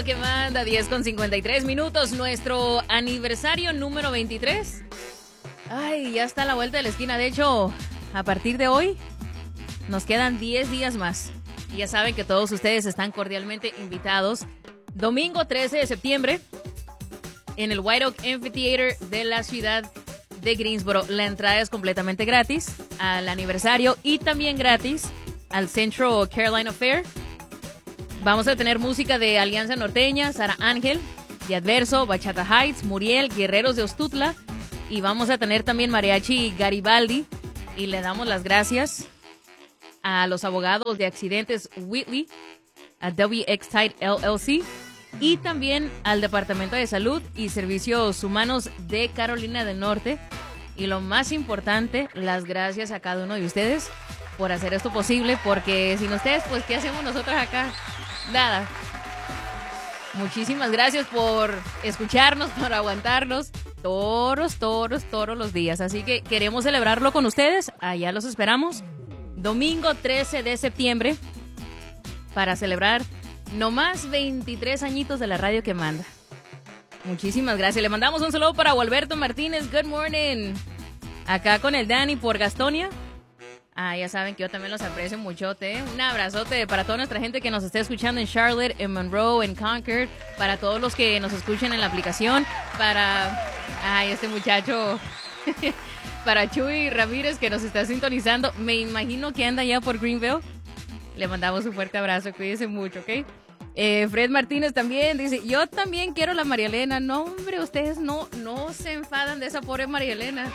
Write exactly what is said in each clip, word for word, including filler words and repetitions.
radio que manda, diez con cincuenta y tres minutos, nuestro aniversario número veintitrés. Ay, ya está a la vuelta de la esquina. De hecho, a partir de hoy nos quedan diez días más. Y ya saben que todos ustedes están cordialmente invitados. Domingo trece de septiembre en el White Oak Amphitheater de la ciudad de Greensboro. La entrada es completamente gratis al aniversario y también gratis al Central Carolina Fair. Vamos a tener música de Alianza Norteña, Sara Ángel, de Adverso, Bachata Heights, Muriel, Guerreros de Ostutla. Y vamos a tener también Mariachi Garibaldi. Y le damos las gracias a los abogados de accidentes Whitley, a W X Tide L L C y también al Departamento de Salud y Servicios Humanos de Carolina del Norte. Y lo más importante, las gracias a cada uno de ustedes por hacer esto posible, porque sin ustedes, pues, ¿qué hacemos nosotros acá? Nada. Muchísimas gracias por escucharnos, por aguantarnos toros, toros, toros los días. Así que queremos celebrarlo con ustedes. Allá los esperamos. Domingo trece de septiembre para celebrar nomás veintitrés añitos de la radio que manda. Muchísimas gracias. Le mandamos un saludo para Gualberto Martínez. Good morning. Acá con el Dani por Gastonia. Ah, ya saben que yo también los aprecio muchote. Un abrazote para toda nuestra gente que nos está escuchando en Charlotte, en Monroe, en Concord. Para todos los que nos escuchan en la aplicación. Para... Ay, este muchacho... Para Chuy Ramírez que nos está sintonizando. Me imagino que anda ya por Greenville. Le mandamos un fuerte abrazo. Cuídense mucho, ¿ok? Eh, Fred Martínez también dice, yo también quiero la María Elena. No, hombre, ustedes no, no se enfadan de esa pobre María Elena.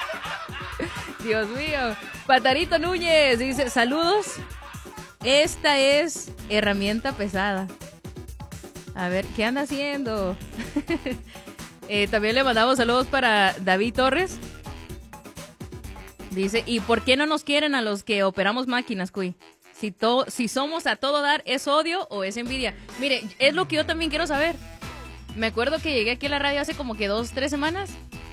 Dios mío. Patarito Núñez dice, saludos. Esta es herramienta pesada. A ver, ¿qué anda haciendo? eh, también le mandamos saludos para David Torres. Dice, ¿y por qué no nos quieren a los que operamos máquinas, Cuy? Si, to si somos a todo dar, ¿es odio o es envidia? Mire, es lo que yo también quiero saber. Me acuerdo que llegué aquí a la radio hace como que dos, tres semanas.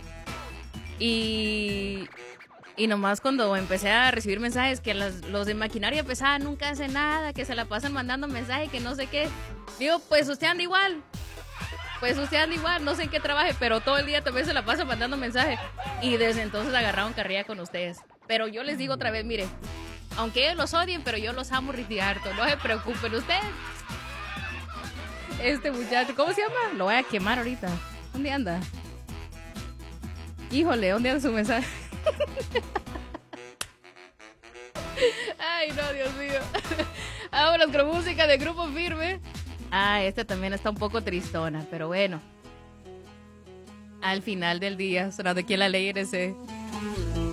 Y... Y nomás cuando empecé a recibir mensajes que las, los de maquinaria pesada nunca hacen nada, que se la pasan mandando mensajes, que no sé qué. Digo, pues usted anda igual. Pues usted anda igual, no sé en qué trabaje, pero todo el día también se la pasa mandando mensajes. Y desde entonces agarraron carrilla con ustedes. Pero yo les digo otra vez, mire, aunque ellos los odien, pero yo los amo riti harto. No se preocupen ustedes. Este muchacho, ¿cómo se llama? Lo voy a quemar ahorita. ¿Dónde anda? Híjole, ¿dónde anda su mensaje? Ay, no, Dios mío. Vámonos con música de Grupo Firme. Ah, esta también está un poco tristona, pero bueno. Al final del día, sonando aquí en la ley N C.